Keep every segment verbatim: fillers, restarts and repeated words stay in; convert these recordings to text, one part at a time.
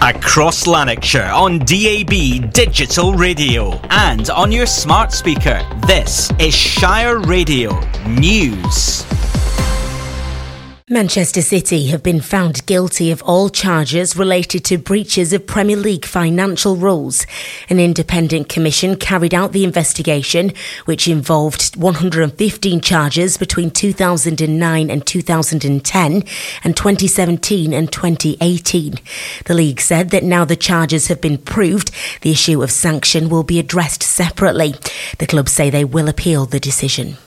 Across Lanarkshire on D A B Digital Radio and on your smart speaker. This is Shire Radio News. Manchester City have been found guilty of all charges related to breaches of Premier League financial rules. An independent commission carried out the investigation, which involved one hundred fifteen charges between two thousand nine and two thousand ten and twenty seventeen and twenty eighteen. The league said that now the charges have been proved, the issue of sanction will be addressed separately. The club say they will appeal the decision.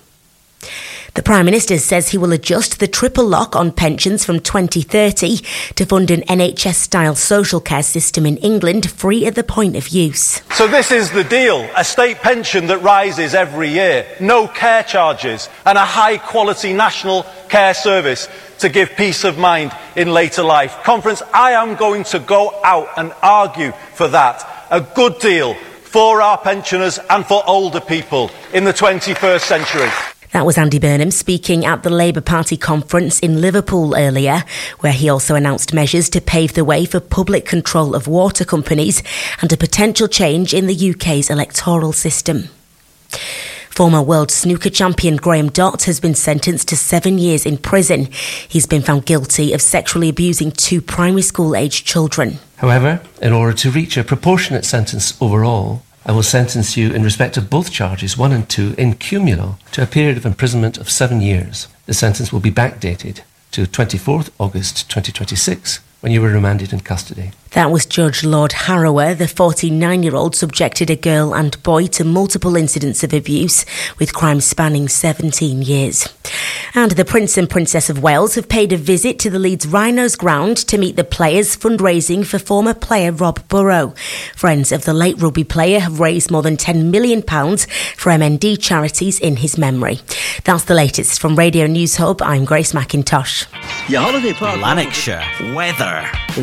The Prime Minister says he will adjust the triple lock on pensions from twenty thirty to fund an N H S-style social care system in England free at the point of use. So this is the deal, a state pension that rises every year, no care charges and a high-quality national care service to give peace of mind in later life. Conference, I am going to go out and argue for that. A good deal for our pensioners and for older people in the twenty-first century. That was Andy Burnham speaking at the Labour Party conference in Liverpool earlier, where he also announced measures to pave the way for public control of water companies and a potential change in the U K's electoral system. Former world snooker champion Graham Dott has been sentenced to seven years in prison. He's been found guilty of sexually abusing two primary school-aged children. However, in order to reach a proportionate sentence overall, I will sentence you in respect of both charges, one and two, in cumulo, to a period of imprisonment of seven years. The sentence will be backdated to twenty-fourth August twenty twenty-six, when you were remanded in custody. That was Judge Lord Harrower. The forty-nine-year-old subjected a girl and boy to multiple incidents of abuse, with crimes spanning seventeen years. And the Prince and Princess of Wales have paid a visit to the Leeds Rhinos ground to meet the players fundraising for former player Rob Burrow. Friends of the late rugby player have raised more than ten million pounds for M N D charities in his memory. That's the latest from Radio News Hub. I'm Grace McIntosh. Your holiday park. Lanarkshire weather.